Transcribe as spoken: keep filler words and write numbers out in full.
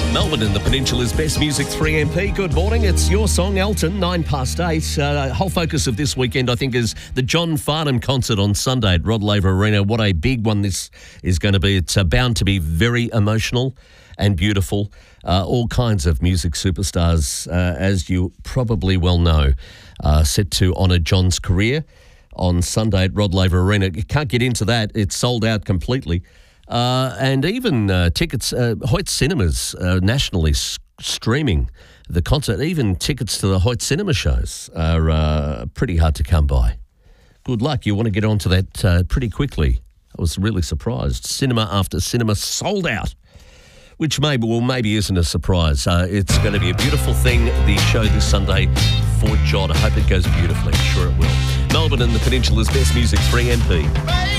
Melbourne and the Peninsula's best music, three M P. Good morning. It's your song, Elton, nine past eight. Uh, whole focus of this weekend, I think, is the John Farnham concert on Sunday at Rod Laver Arena. What a big one this is going to be. It's uh, bound to be very emotional and beautiful. Uh, all kinds of music superstars, uh, as you probably well know, uh, set to honour John's career on Sunday at Rod Laver Arena. You can't get into that. It's sold out completely. Uh, and even uh, tickets, uh, Hoyt Cinemas uh, nationally s- streaming the concert. Even tickets to the Hoyt Cinema shows are uh, pretty hard to come by. Good luck. You want to get onto that uh, pretty quickly. I was really surprised. Cinema after cinema sold out, which maybe, well, maybe isn't a surprise. Uh, it's going to be a beautiful thing, the show this Sunday for John. I hope it goes beautifully. I'm sure it will. Melbourne and the Peninsula's best music, three M P.